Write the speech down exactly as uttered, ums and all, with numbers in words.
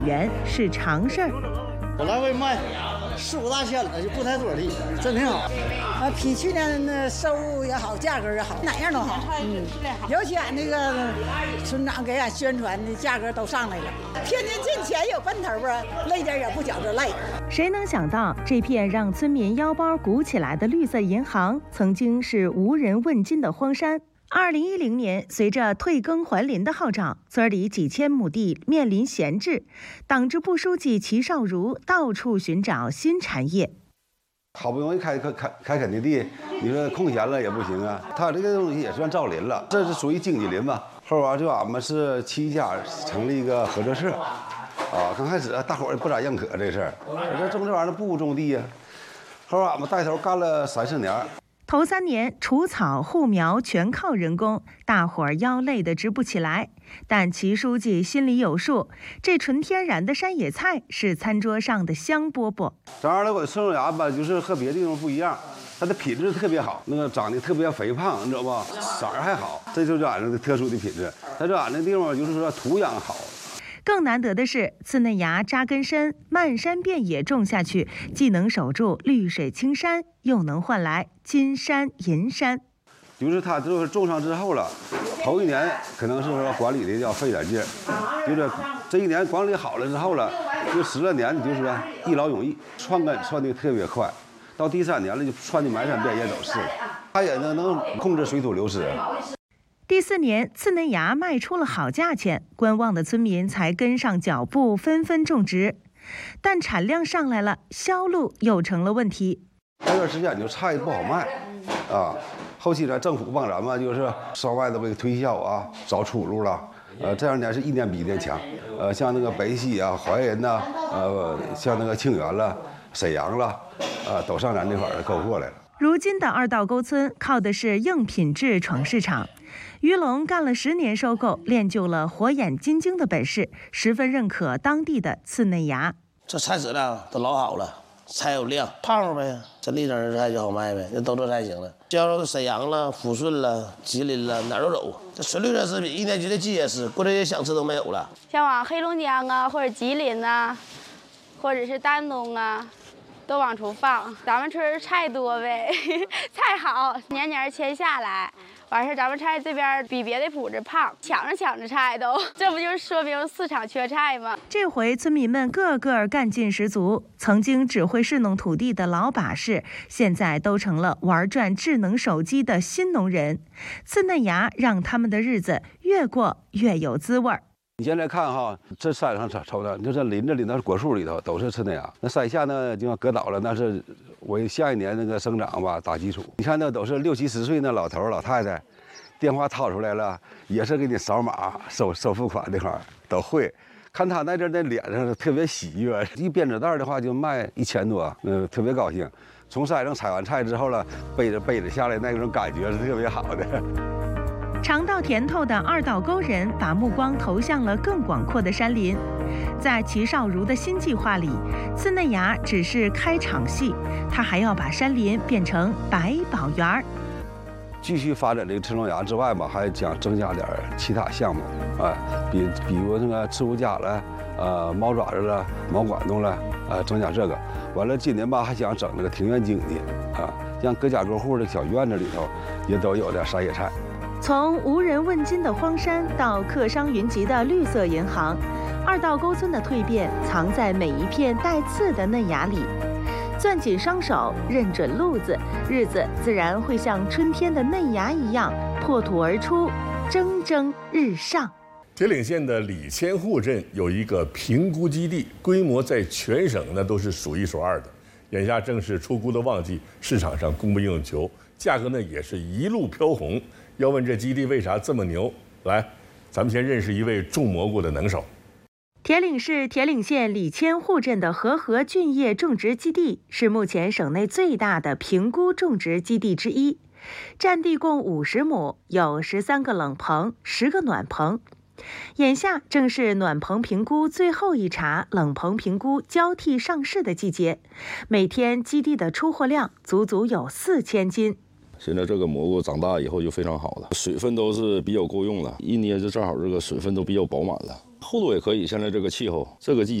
元是常事儿。 本来为卖四五大千了，就不太多的，真挺好。 啊，比去年的收入也好，价格也好，哪样都好。嗯，尤其俺那个村长给俺宣传的价格都上来了。天天进钱有奔头啊，累点也不觉着累。 谁能想到，这片让村民腰包鼓起来的绿色银行，曾经是无人问津的荒山。二零一零年，随着退耕还林的号召，村里几千亩地面临闲置，党支部书记齐少如到处寻找新产业。 好不容易开开开开垦的地，你说空闲了也不行啊。他这个东西也算造林了，这是属于经济林吧。后边就俺们是七家成立一个合作社，啊，刚开始大伙儿也不咋认可这事儿，这种这玩意儿不种地呀。后边俺们带头干了三四年。 头三年除草护苗全靠人工，大伙儿腰累得直不起来。但齐书记心里有数，这纯天然的山野菜是餐桌上的香饽饽。 这玩意儿我的春芽吧，就是和别的地方不一样，它的品质特别好，那个长得特别肥胖，你知道吧？色儿还好，这就是俺这个特殊的品质。但是俺这地方就是说土壤好。 更难得的是，刺嫩芽扎根深，漫山遍野种下去，既能守住绿水青山，又能换来金山银山。 就是它就是种上之后了，头一年可能是说管理的要费点劲，就是这一年管理好了之后了，就十来年，你就是说一劳永逸，窜根窜的特别快，到第三年了就窜的满山遍野都是，它也能能控制水土流失。 第四年，刺嫩芽卖出了好价钱，观望的村民才跟上脚步，纷纷种植。但产量上来了，销路又成了问题。 那段时间就菜不好卖，啊，后期呢，政府帮咱们就是稍外的这个推销啊，找出路了。呃，这两年是一年比一年强。呃，像那个北溪啊、怀仁呐，呃，像那个清源了、沈阳了，啊，都上咱这块儿购货来了。 如今的二道沟村靠的是硬品质闯市场。于龙干了十年收购，练就了火眼金睛的本事，十分认可当地的刺嫩芽。 这菜质量都老好了，菜有量，胖乎呗，这立正菜就好卖呗，这都这菜行了。销售沈阳了、抚顺了、吉林了，哪儿都走。这纯绿色食品一年级的季节吃，过这些想吃都没有了。 像往黑龙江啊，或者吉林啊，或者是丹东啊，都往出放。咱们村菜多呗，菜好，年年迁下来。完事，咱们菜这边比别的铺子胖，抢着抢着菜都，这不就是说明市场缺菜吗？ 这回村民们个个干劲十足，曾经只会侍弄土地的老把式，现在都成了玩转智能手机的新农人。刺嫩芽让他们的日子越过越有滋味儿。 你现在看哈，这山上瞅的，就这林子里那果树里头都是刺嫩芽，那山下呢就要割倒了，那是为下一年那个生长吧打基础。你看那都是六七十岁那老头老太太，电话掏出来了，也是给你扫码收收付款这块儿都会。看他那阵的脸上是特别喜悦，一编织袋的话就卖一千多，嗯，特别高兴。从山上采完菜之后了，背着背着下来那种感觉是特别好的。 尝到甜头的二道沟人把目光投向了更广阔的山林。在齐少如的新计划里，刺嫩芽只是开场戏，他还要把山林变成百宝园儿。 继续发展这个刺嫩芽之外吧，还想增加点其他项目，哎，比比如那个刺骨甲了，呃，猫爪子了，毛管冻了，呃，增加这个。完了，今年吧还想整那个庭院经济，啊，像各家各户的小院子里头也都有点山野菜。 从无人问津的荒山到客商云集的绿色银行，二道沟村的蜕变藏在每一片带刺的嫩芽里。攥紧双手，认准路子，日子自然会像春天的嫩芽一样破土而出，蒸蒸日上。 铁岭县的李千户镇有一个评估基地，规模在全省呢都是数一数二的。眼下正是出菇的旺季，市场上供不应求，价格呢也是一路飘红。要问这基地为啥这么牛？来，咱们先认识一位种蘑菇的能手。 铁岭市铁岭县李千户镇的和合菌业种植基地是目前省内最大的评估种植基地之一，占地共五十亩，有十三个冷棚，十个暖棚。眼下正是暖棚评估最后一茬，冷棚评估交替上市的季节，每天基地的出货量足足有四千斤。 现在这个蘑菇长大以后就非常好了，水分都是比较够用了，一捏就正好这个水分都比较饱满了。 厚度也可以。现在这个气候，这个季节。